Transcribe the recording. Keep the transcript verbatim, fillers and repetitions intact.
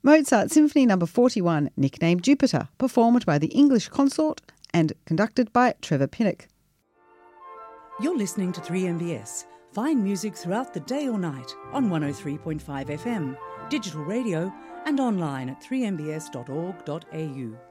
Mozart Symphony Number forty-one, nicknamed Jupiter, performed by the English Consort and conducted by Trevor Pinnock. You're listening to three M B S. Find music throughout the day or night on one oh three point five F M, digital radio and online at three m b s dot org dot a u.